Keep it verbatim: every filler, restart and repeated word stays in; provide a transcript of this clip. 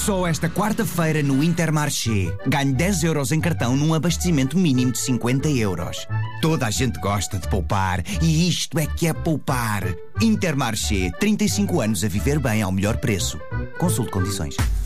Só esta quarta-feira no Intermarché. Ganhe dez euros em cartão num abastecimento mínimo de cinquenta euros. Toda a gente gosta de poupar e isto é que é poupar. Intermarché, trinta e cinco anos a viver bem ao melhor preço. Consulte condições.